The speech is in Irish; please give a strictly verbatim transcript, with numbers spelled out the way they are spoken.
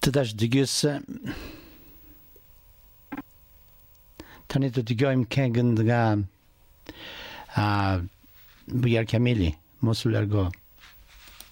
Tadash digüse Tanito digoim kengen daga a biar kamili mosulargo